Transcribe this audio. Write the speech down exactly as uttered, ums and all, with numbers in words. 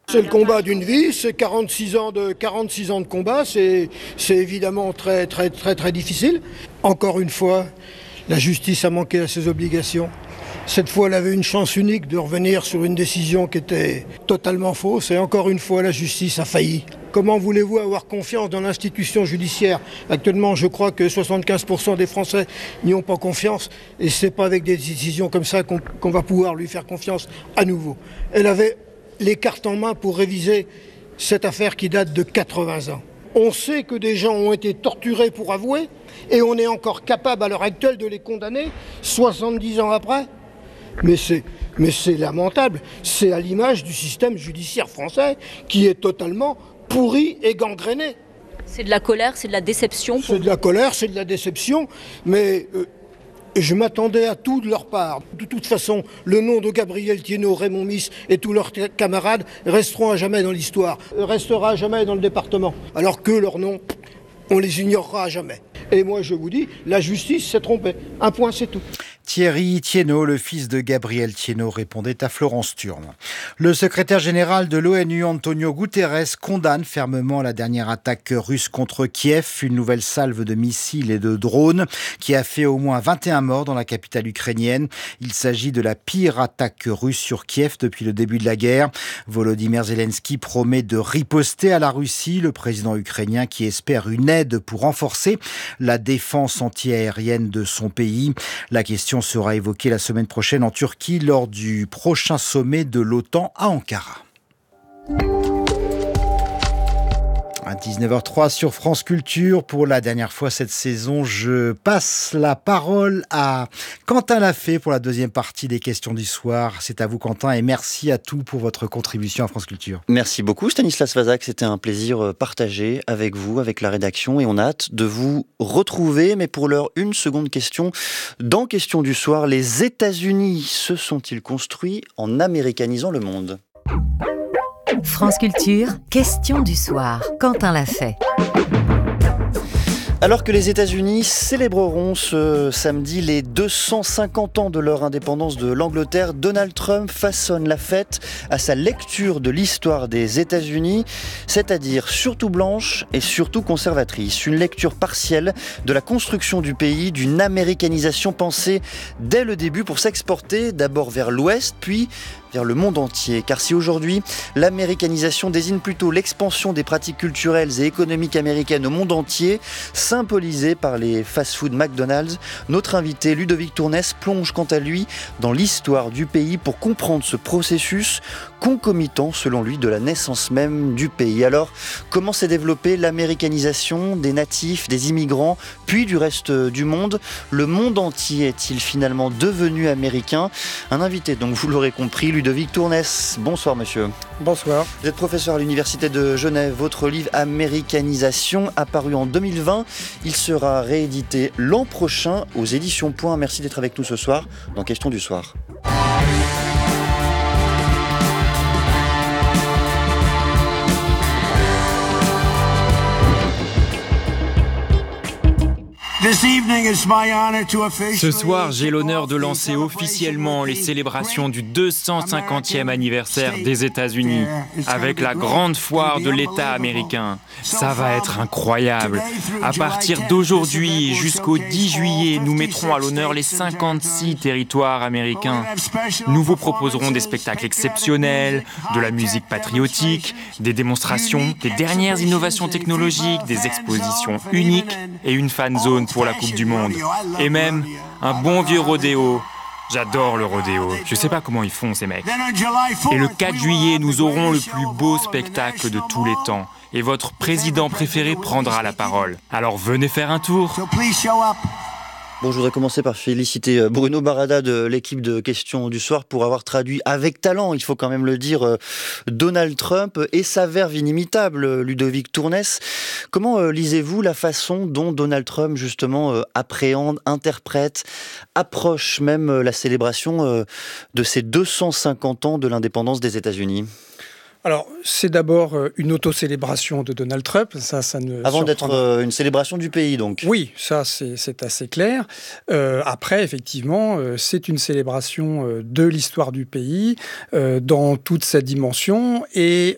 C'est le combat d'une vie, c'est quarante-six ans de, quarante-six ans de combat, c'est, c'est évidemment très, très, très, très difficile. Encore une fois, la justice a manqué à ses obligations. Cette fois, elle avait une chance unique de revenir sur une décision qui était totalement fausse. Et encore une fois, la justice a failli. Comment voulez-vous avoir confiance dans l'institution judiciaire ? Actuellement, je crois que soixante-quinze pour cent des Français n'y ont pas confiance. Et ce n'est pas avec des décisions comme ça qu'on, qu'on va pouvoir lui faire confiance à nouveau. Elle avait les cartes en main pour réviser cette affaire qui date de quatre-vingts ans. On sait que des gens ont été torturés pour avouer et on est encore capable à l'heure actuelle de les condamner soixante-dix ans après. Mais c'est, mais c'est lamentable. C'est à l'image du système judiciaire français qui est totalement pourri et gangréné. C'est de la colère, c'est de la déception. Pour... C'est de la colère, c'est de la déception, mais... Euh, Je m'attendais à tout de leur part. De toute façon, le nom de Gabriel Thiénot, Raymond Miss et tous leurs camarades resteront à jamais dans l'histoire, restera à jamais dans le département. Alors que leurs noms, on les ignorera à jamais. Et moi, je vous dis, la justice s'est trompée. Un point, c'est tout. Thierry Thiénot, le fils de Gabriel Thiénot, répondait à Florence Thurne. Le secrétaire général de l'ONU, Antonio Guterres, condamne fermement la dernière attaque russe contre Kiev, une nouvelle salve de missiles et de drones qui a fait au moins vingt et un morts dans la capitale ukrainienne. Il s'agit de la pire attaque russe sur Kiev depuis le début de la guerre. Volodymyr Zelensky promet de riposter à la Russie, le président ukrainien qui espère une aide pour renforcer la défense antiaérienne de son pays. La question sera évoquée la semaine prochaine en Turquie lors du prochain sommet de l'OTAN à Ankara. À dix-neuf heures zéro trois sur France Culture, pour la dernière fois cette saison, je passe la parole à Quentin Lafay pour la deuxième partie des questions du soir. C'est à vous Quentin et merci à tous pour votre contribution à France Culture. Merci beaucoup Stanislas Vazak, c'était un plaisir partagé avec vous, avec la rédaction et on a hâte de vous retrouver. Mais pour l'heure, une seconde question. Dans Questions du soir, les États-Unis se sont-ils construits en américanisant le monde ? France Culture, question du soir. Quentin Lafay. Alors que les États-Unis célébreront ce samedi les deux cent cinquante ans de leur indépendance de l'Angleterre, Donald Trump façonne la fête à sa lecture de l'histoire des États-Unis, c'est-à-dire surtout blanche et surtout conservatrice. Une lecture partielle de la construction du pays, d'une américanisation pensée dès le début pour s'exporter d'abord vers l'Ouest, puis vers le monde entier. Car si aujourd'hui, l'américanisation désigne plutôt l'expansion des pratiques culturelles et économiques américaines au monde entier, symbolisée par les fast-food McDonald's, notre invité Ludovic Tournès plonge quant à lui dans l'histoire du pays pour comprendre ce processus concomitant, selon lui, de la naissance même du pays. Alors, comment s'est développée l'américanisation des natifs, des immigrants, puis du reste du monde ? Le monde entier est-il finalement devenu américain ? Un invité, donc vous l'aurez compris, Ludovic Tournès. Bonsoir monsieur. Bonsoir. Vous êtes professeur à l'Université de Genève. Votre livre Américanisation, apparu en deux mille vingt, il sera réédité l'an prochain aux éditions Point. Merci d'être avec nous ce soir dans Questions du soir. Ce soir, j'ai l'honneur de lancer officiellement les célébrations du deux cent cinquantième anniversaire des États-Unis avec la grande foire de l'État américain. Ça va être incroyable. À partir d'aujourd'hui et jusqu'au dix juillet, nous mettrons à l'honneur les cinquante-six territoires américains. Nous vous proposerons des spectacles exceptionnels, de la musique patriotique, des démonstrations, des dernières innovations technologiques, des expositions uniques et une fan zone pour la Coupe du Monde. Et même un bon vieux rodéo. J'adore le rodéo. Je sais pas comment ils font ces mecs. Et le quatre juillet, nous aurons le plus beau spectacle de tous les temps. Et votre président préféré prendra la parole. Alors venez faire un tour. Bon, je voudrais commencer par féliciter Bruno Barada de l'équipe de Questions du soir pour avoir traduit avec talent, il faut quand même le dire, Donald Trump et sa verve inimitable, Ludovic Tournès. Comment lisez-vous la façon dont Donald Trump, justement, appréhende, interprète, approche même la célébration de ces deux cent cinquante ans de l'indépendance des États-Unis ? Alors, c'est d'abord une auto-célébration de Donald Trump. Ça, ça ne Avant d'être euh, une célébration du pays, donc. Oui, ça, c'est, c'est assez clair. Euh, après, effectivement, euh, c'est une célébration euh, de l'histoire du pays euh, dans toute sa dimension. Et